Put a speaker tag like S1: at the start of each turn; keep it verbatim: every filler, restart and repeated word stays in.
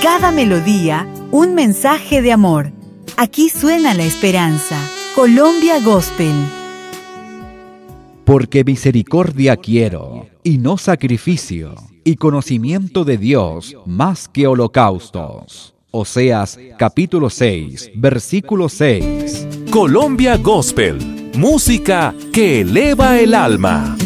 S1: cada melodía, un mensaje de amor. Aquí suena la esperanza. Colombia Gospel.
S2: Porque misericordia quiero, y no sacrificio, y conocimiento de Dios más que holocaustos. Oseas capítulo seis, versículo seis.
S3: Colombia Gospel, música que eleva el alma.